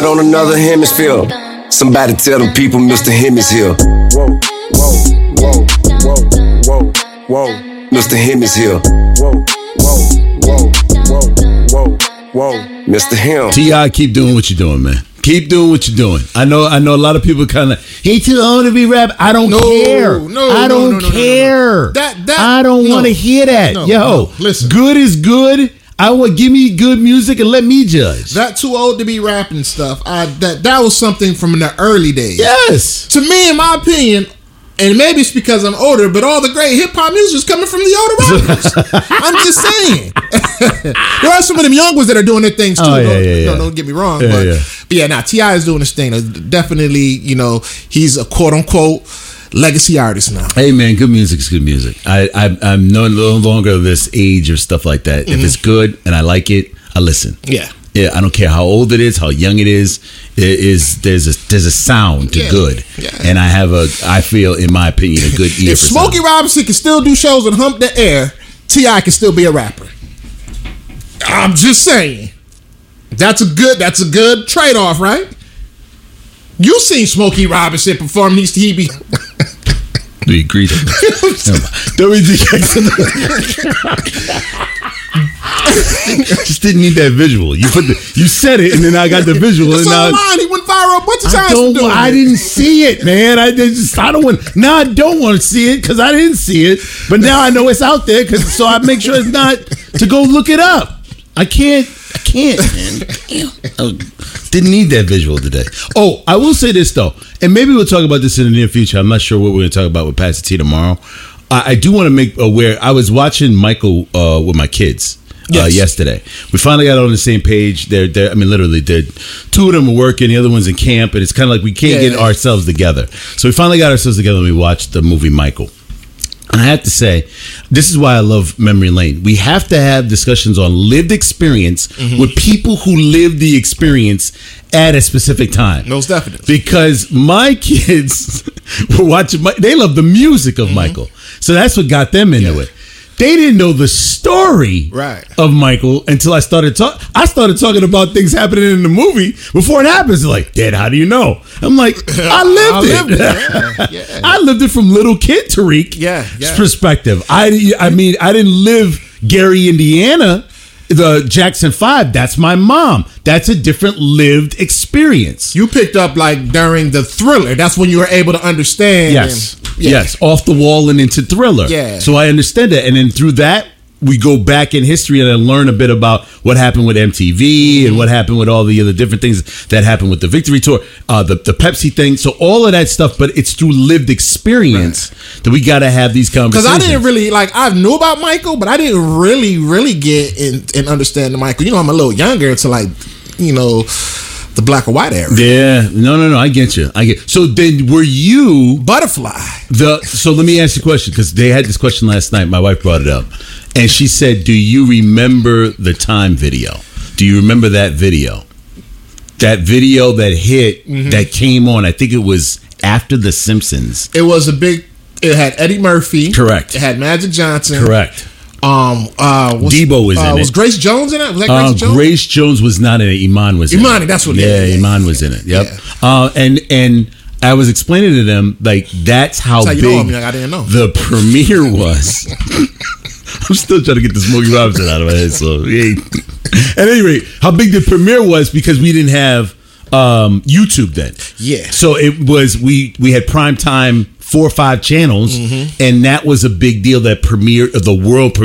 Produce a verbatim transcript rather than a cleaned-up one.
on another hemisphere. Somebody tell them people Mister Him is here. Whoa, whoa, whoa, whoa, whoa, whoa. Mister Him is here. Whoa, whoa, whoa, whoa, whoa, whoa. Mister Him. T I, keep doing what you're doing, man. Keep doing what you're doing. I know I know a lot of people kind of, he too old to be rap. I don't no, care. No, I don't no, no, care. No, no, no. That, that, I don't no, want to hear that. no, Yo, no, listen. Good is good. I would give me good music and let me judge. That too old to be rapping stuff. I that that was something from the early days. Yes. To me, in my opinion, and maybe it's because I'm older, but all the great hip hop music is coming from the older rappers. I'm just saying. There are some of them young ones that are doing their things too. Oh, yeah, don't, yeah, yeah. don't, don't get me wrong. Yeah, but, yeah. but yeah, now T I is doing his thing. Definitely, you know, he's a quote unquote legacy artist now. Hey man, good music is good music. I, I I'm no, no longer this age or stuff like that. Mm-hmm. If it's good and I like it, I listen. Yeah. Yeah, I don't care how old it is, how young it is. It is there's a there's a sound to yeah. good, yeah. and I have a I feel in my opinion a good ear. If for Smokey sound. Robinson can still do shows and hump the air, T I can still be a rapper. I'm just saying. That's a good that's a good trade off, right? You seen Smokey Robinson perform these T V. Do you agree? W G Jackson. Just didn't need that visual. You put the, you said it, and then I got the visual. It's and now online. He went viral a bunch of I times. don't. For doing I it. didn't see it, man. I just. I don't want. Now I don't want to see it because I didn't see it. But now I know it's out there, because so I make sure it's not to go look it up. I can't. I can't, man. I didn't need that visual today. Oh, I will say this though, and maybe we'll talk about this in the near future. I'm not sure what we're going to talk about with Pastor T tomorrow. I, I do want to make aware. I was watching Michael uh, with my kids. Yes. Uh, yesterday, we finally got on the same page. They're, they're, I mean, literally, they're, two of them are working, the other one's in camp, and it's kind of like we can't yeah, get yeah. ourselves together. So we finally got ourselves together and we watched the movie Michael. And I have to say, this is why I love Memory Lane. We have to have discussions on lived experience mm-hmm. with people who lived the experience at a specific time. Most definitely. Because my kids were watching, they love the music of mm-hmm. Michael. So that's what got them into yeah. it. They didn't know the story right. of Michael until I started talking. I started talking about things happening in the movie before it happens. They're like, Dad, how do you know? I'm like, I lived I it. Lived it. Yeah, yeah. I lived it from little kid Tariq's yeah, yeah. perspective. I, I mean, I didn't live Gary, Indiana, the Jackson Five. That's my mom. That's a different lived experience. You picked up like during the Thriller. That's when you were able to understand. Yes. And, yeah. Yes. Off the Wall and into Thriller. Yeah. So I understand that. And then through that, we go back in history and I learn a bit about what happened with M T V mm-hmm. and what happened with all the other different things that happened with the Victory Tour, uh, the, the Pepsi thing. So all of that stuff, but it's through lived experience right. that we got to have these conversations. Because I didn't really, like, I knew about Michael, but I didn't really, really get in and understand the Michael. You know, I'm a little younger until, like, you know, the black or white era. Yeah. No, no, no. I get you. I get. So then were you... Butterfly. The So let me ask you a question, because they had this question last night. My wife brought it up. And she said, do you remember the Time video? Do you remember that video? That video that hit, mm-hmm. that came on, I think it was after The Simpsons. It was a big, it had Eddie Murphy. Correct. It had Magic Johnson. Correct. Um, uh, was, Debo was uh, in it. Was Grace Jones in it? Was that Grace uh, Jones? Grace Jones was not in it. Iman was in Imani, it. Imani, that's what it yeah, is. Yeah, Iman was in it. Yep. Yeah. Uh, and, and I was explaining to them, like, that's how, that's how big you know him. Like, I didn't know. the premiere was. I'm still trying to get the Smokey Robinson out of my head. So, yeah. At any rate, how big the premiere was, because we didn't have um, YouTube then. Yeah. So it was, we we had prime time, four or five channels, mm-hmm. and that was a big deal, that premiere, the world premiere.